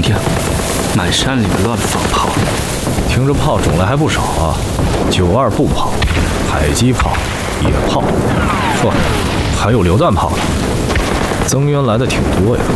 冬天，满山里面乱放炮。 听着炮种类还不少啊，92步炮、迫击炮、野炮，嚯，还有榴弹炮呢。增援来的挺多呀。